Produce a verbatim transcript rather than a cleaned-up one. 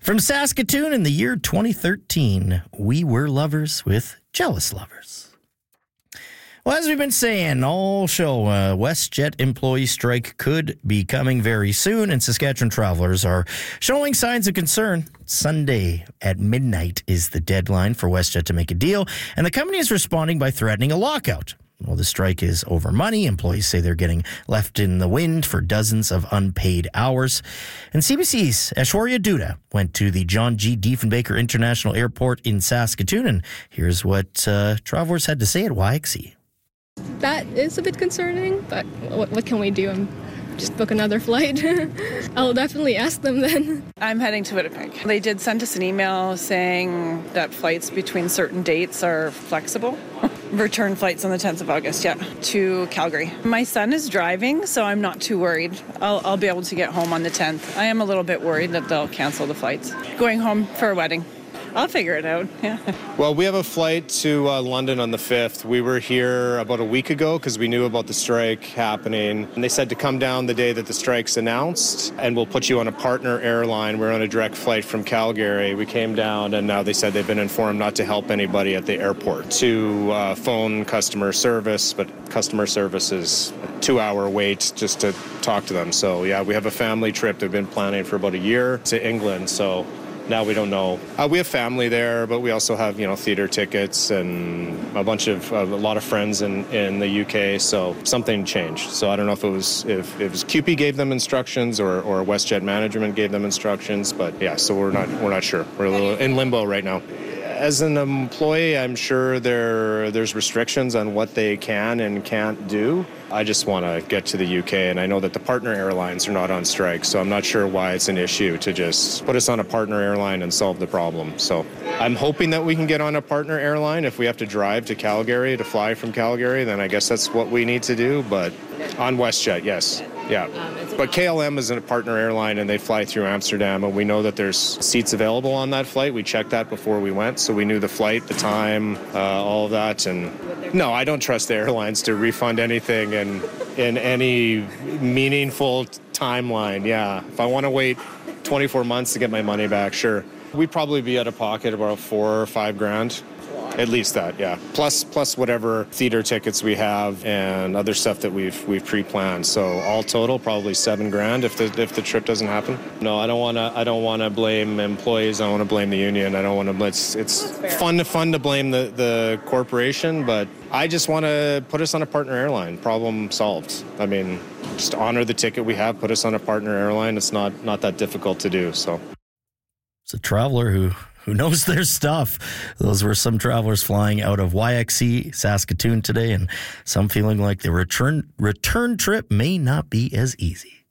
From Saskatoon in the year twenty thirteen, we were lovers with jealous lovers. Well, as we've been saying all show, uh, WestJet employee strike could be coming very soon, and Saskatchewan travelers are showing signs of concern. Sunday at midnight is the deadline for WestJet to make a deal, and the company is responding by threatening a lockout. Well, the strike is over money. Employees say they're getting left in the wind for dozens of unpaid hours. And C B C's Aishwarya Dutta went to the John G. Diefenbaker International Airport in Saskatoon, and here's what uh, travelers had to say at Y X E. That is a bit concerning, but what, what can we do? I'm just book another flight. I'll definitely ask them then. I'm heading to Winnipeg. They did send us an email saying that flights between certain dates are flexible. Return flights on the tenth of August, yeah, to Calgary. My son is driving, so I'm not too worried. I'll, I'll be able to get home on the tenth. I am a little bit worried that they'll cancel the flights. Going home for a wedding. I'll figure it out, yeah. Well, we have a flight to uh, London on the fifth. We were here about a week ago because we knew about the strike happening. And they said to come down the day that the strike's announced, and we'll put you on a partner airline. We're on a direct flight from Calgary. We came down, and now they said they've been informed not to help anybody at the airport, to uh, phone customer service, but customer service is a two-hour wait just to talk to them. So, yeah, we have a family trip they've been planning for about a year to England, so now we don't know. Uh, we have family there, but we also have, you know, theater tickets and a bunch of, uh, a lot of friends in, in the U K, so something changed. So I don't know if it was, if it was Q P gave them instructions or, or WestJet management gave them instructions, but yeah, so we're not, we're not sure. We're a little in limbo right now. As an employee, I'm sure there there's restrictions on what they can and can't do. I just want to get to the U K, and I know that the partner airlines are not on strike, so I'm not sure why it's an issue to just put us on a partner airline and solve the problem. So I'm hoping that we can get on a partner airline. If we have to drive to Calgary to fly from Calgary, then I guess that's what we need to do, but on WestJet, yes. Yeah, but K L M is a partner airline, and they fly through Amsterdam, and we know that there's seats available on that flight. We checked that before we went, so we knew the flight, the time, uh, all of that. And no, I don't trust the airlines to refund anything in, in any meaningful timeline. Yeah, if I want to wait twenty-four months to get my money back, sure. We'd probably be out of pocket about four or five grand. At least that, yeah. Plus, plus whatever theater tickets we have and other stuff that we've we've pre-planned. So all total, probably seven grand if the if the trip doesn't happen. No, I don't want to. I don't want to blame employees. I want to blame the union. I don't want to. It's it's fun to fun to blame the the corporation, but I just want to put us on a partner airline. Problem solved. I mean, just honor the ticket we have. Put us on a partner airline. It's not not that difficult to do. So, it's a traveler who. Who knows their stuff? Those were some travelers flying out of Y X E, Saskatoon today, and some feeling like the return return trip may not be as easy.